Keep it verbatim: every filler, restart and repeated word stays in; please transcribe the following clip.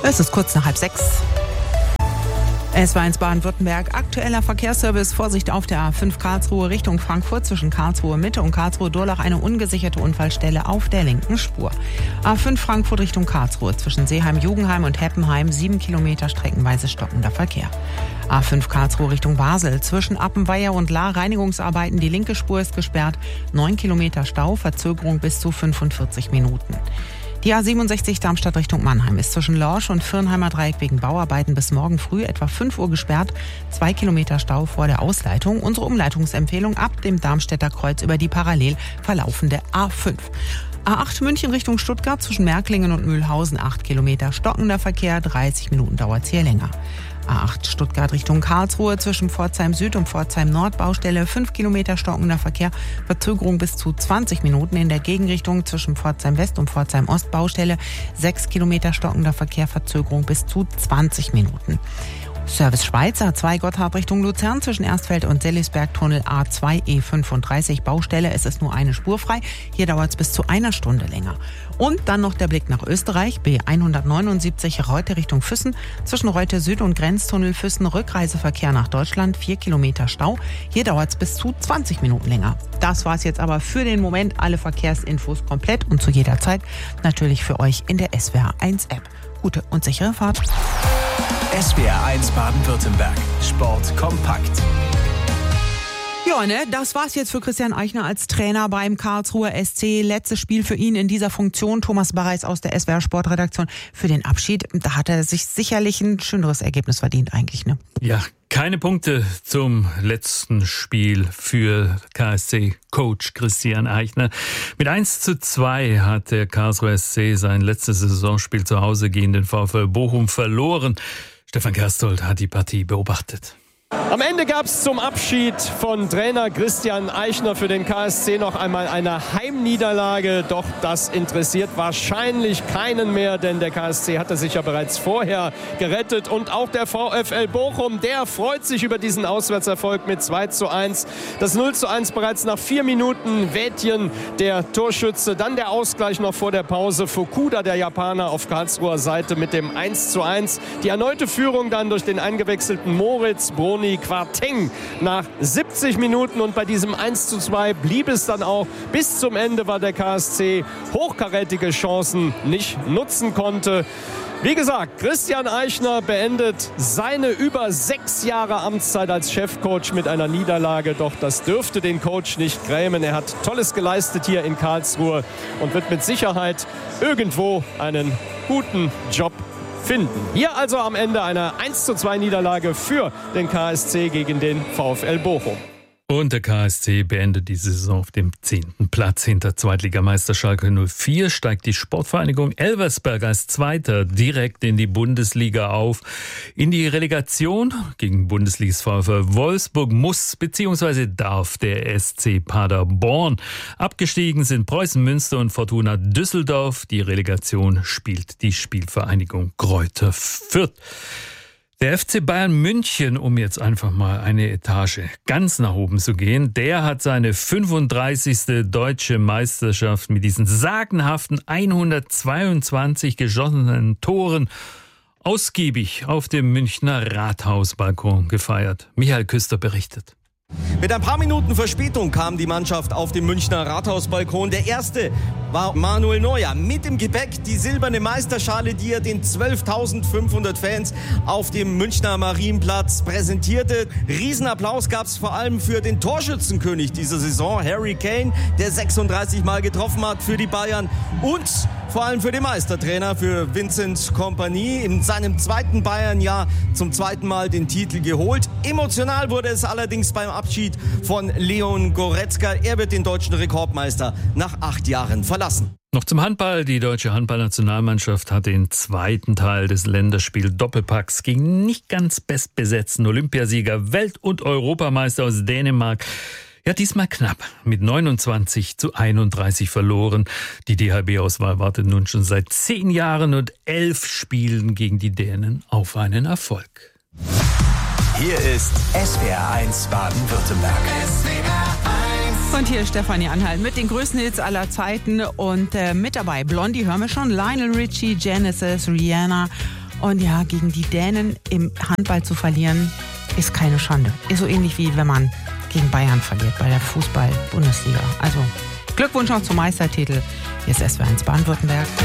Es ist kurz nach halb sechs. Es war ins Baden-Württemberg. Aktueller Verkehrsservice. Vorsicht auf der A fünf Karlsruhe Richtung Frankfurt zwischen Karlsruhe Mitte und Karlsruhe Durlach eine ungesicherte Unfallstelle auf der linken Spur. A fünf Frankfurt Richtung Karlsruhe zwischen Seeheim-Jugendheim und Heppenheim sieben Kilometer streckenweise stockender Verkehr. A fünf Karlsruhe Richtung Basel zwischen Appenweier und Lahr Reinigungsarbeiten. Die linke Spur ist gesperrt. neun Kilometer Stau, Verzögerung bis zu fünfundvierzig Minuten. Die A siebenundsechzig Darmstadt Richtung Mannheim ist zwischen Lorsch und Firnheimer Dreieck wegen Bauarbeiten bis morgen früh etwa fünf Uhr gesperrt. Zwei Kilometer Stau vor der Ausleitung. Unsere Umleitungsempfehlung ab dem Darmstädter Kreuz über die parallel verlaufende A fünf. A acht München Richtung Stuttgart zwischen Märklingen und Mühlhausen acht Kilometer stockender Verkehr, dreißig Minuten dauert es hier länger. A acht Stuttgart Richtung Karlsruhe zwischen Pforzheim Süd und Pforzheim Nord Baustelle fünf Kilometer stockender Verkehr, Verzögerung bis zu zwanzig Minuten. In der Gegenrichtung zwischen Pforzheim West und Pforzheim Ost Baustelle sechs Kilometer stockender Verkehr, Verzögerung bis zu zwanzig Minuten. Service Schweiz A zwei Gotthard Richtung Luzern zwischen Erstfeld und Sellisberg-Tunnel A zwei E fünfunddreißig Baustelle. Es ist nur eine Spur frei. Hier dauert es bis zu einer Stunde länger. Und dann noch der Blick nach Österreich. B hundertneunundsiebzig Reute Richtung Füssen zwischen Reute Süd und Grenztunnel Füssen. Rückreiseverkehr nach Deutschland. vier Kilometer Stau. Hier dauert es bis zu zwanzig Minuten länger. Das war's jetzt aber für den Moment. Alle Verkehrsinfos komplett und zu jeder Zeit natürlich für euch in der S W R eins App. Gute und sichere Fahrt. S W R eins Baden-Württemberg. Sport kompakt. Ja, ne, das war's jetzt für Christian Eichner als Trainer beim Karlsruher S C. Letztes Spiel für ihn in dieser Funktion. Thomas Barreis aus der S W R Sportredaktion für den Abschied. Da hat er sich sicherlich ein schöneres Ergebnis verdient eigentlich, ne? Ja, keine Punkte zum letzten Spiel für K S C-Coach Christian Eichner. Mit eins zu zwei hat der Karlsruher S C sein letztes Saisonspiel zu Hause gegen den VfL Bochum verloren. Stefan Kerstold hat die Partie beobachtet. Am Ende gab es zum Abschied von Trainer Christian Eichner für den K S C noch einmal eine Heimniederlage. Doch das interessiert wahrscheinlich keinen mehr, denn der K S C hatte sich ja bereits vorher gerettet. Und auch der VfL Bochum, der freut sich über diesen Auswärtserfolg mit zwei zu eins. Das null zu eins bereits nach vier Minuten. Wädjen, der Torschütze. Dann der Ausgleich noch vor der Pause. Fukuda, der Japaner, auf Karlsruher Seite mit dem eins zu eins. Die erneute Führung dann durch den eingewechselten Moritz Broni Quarteng nach siebzig Minuten, und bei diesem eins zu zwei blieb es dann auch. Bis zum Ende war der K S C hochkarätige Chancen nicht nutzen konnte. Wie gesagt, Christian Eichner beendet seine über sechs Jahre Amtszeit als Chefcoach mit einer Niederlage. Doch das dürfte den Coach nicht grämen. Er hat Tolles geleistet hier in Karlsruhe und wird mit Sicherheit irgendwo einen guten Job finden. Hier also am Ende eine eins zu zwei Niederlage für den K S C gegen den VfL Bochum. Und der K S C beendet die Saison auf dem zehnten Platz. Hinter Zweitligameister Schalke null vier steigt die Sportvereinigung Elversberg als Zweiter direkt in die Bundesliga auf. In die Relegation gegen Bundesligas VfL Wolfsburg muss bzw. darf der S C Paderborn. Abgestiegen sind Preußen Münster und Fortuna Düsseldorf. Die Relegation spielt die Spielvereinigung Greuther Fürth. Der F C Bayern München, um jetzt einfach mal eine Etage ganz nach oben zu gehen, der hat seine fünfunddreißigste deutsche Meisterschaft mit diesen sagenhaften hundertzweiundzwanzig geschossenen Toren ausgiebig auf dem Münchner Rathausbalkon gefeiert. Michael Küster berichtet. Mit ein paar Minuten Verspätung kam die Mannschaft auf dem Münchner Rathausbalkon. Der erste war Manuel Neuer. Mit im Gepäck die silberne Meisterschale, die er den zwölftausendfünfhundert Fans auf dem Münchner Marienplatz präsentierte. Riesenapplaus gab es vor allem für den Torschützenkönig dieser Saison, Harry Kane, der sechsunddreißig Mal getroffen hat für die Bayern. Und vor allem für den Meistertrainer, für Vincent Kompany, in seinem zweiten Bayern-Jahr zum zweiten Mal den Titel geholt. Emotional wurde es allerdings beim Abschied von Leon Goretzka. Er wird den deutschen Rekordmeister nach acht Jahren verlassen. Noch zum Handball. Die deutsche Handballnationalmannschaft hat den zweiten Teil des Länderspiel-Doppelpacks gegen nicht ganz bestbesetzten Olympiasieger, Welt- und Europameister aus Dänemark ja diesmal knapp mit neunundzwanzig zu einunddreißig verloren. Die D H B-Auswahl wartet nun schon seit zehn Jahren und elf Spielen gegen die Dänen auf einen Erfolg. Hier ist S W R eins Baden-Württemberg. Und hier ist Stefanie Anhalt mit den größten Hits aller Zeiten. Und äh, mit dabei Blondie, hören wir schon, Lionel Richie, Genesis, Rihanna Und ja, gegen die Dänen im Handball zu verlieren, ist keine Schande. Ist so ähnlich wie wenn man gegen Bayern verliert bei der Fußball-Bundesliga. Also Glückwunsch noch zum Meistertitel. Hier ist S W R eins Baden-Württemberg.